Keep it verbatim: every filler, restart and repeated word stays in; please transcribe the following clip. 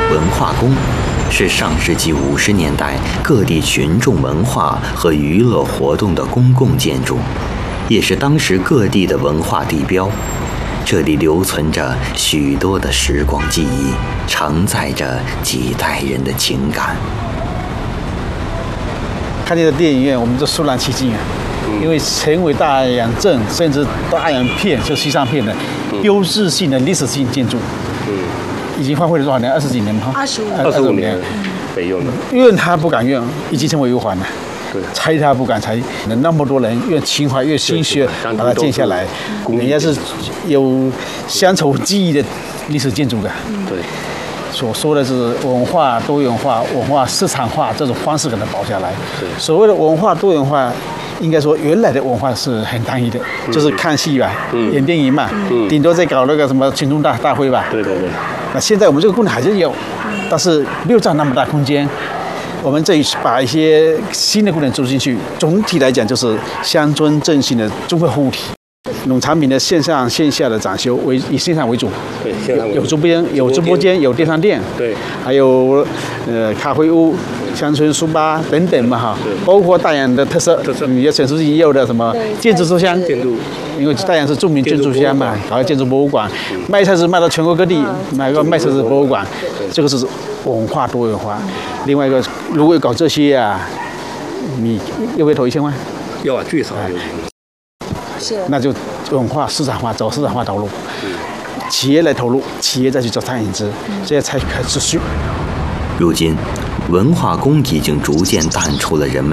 文化宫是上世纪五十年代各地群众文化和娱乐活动的公共建筑，也是当时各地的文化地标。这里留存着许多的时光记忆，承载着几代人的情感。 看见的电影院，我们都肃然起敬啊！嗯、因为成为大洋镇甚至大洋片，就西藏片的标志性的历史性建筑。嗯，已经荒废了多少年？二十几年吗？ 二十五， 二十五年没用的。 怨他不敢怨，已经成为忧患了。 对， 拆他不敢拆，那么多人越情怀越心血把它建下来，人家是有乡愁记忆的历史建筑的。 对， 所说的是文化多元化、文化市场化这种方式给它保下来。 对， 所谓的文化多元化，应该说原来的文化是很单一的，嗯、就是看戏吧，嗯、演电影嘛，嗯、顶多再搞那个什么群众大大会吧。 对对对。 那现在我们这个功能还是有，但是没有占那么大空间。我们这一次把一些新的功能注入进去，总体来讲就是乡村振兴的综合服务体。农产品的线上线下的展修为以线上为主， 对，线上为主。 有直播间，有直播间，有电商店， 对， 还有呃咖啡屋、乡村书吧等等嘛哈，包括大洋的特色，特色，你要陈书记也有的什么建筑书香， 建筑， 因为大洋是著名建筑乡嘛，还有建筑博物馆，卖菜是卖到全国各地，买个卖菜是博物馆，这个是文化多元化。另外一个，如果搞这些啊，你要不要投一千万？ 要啊，最少有。 是， 那就文化市场化，走市场化道路，企业来投入，企业再去做产引资，这样才可持续。 如今，文化宫已经逐渐淡出了人们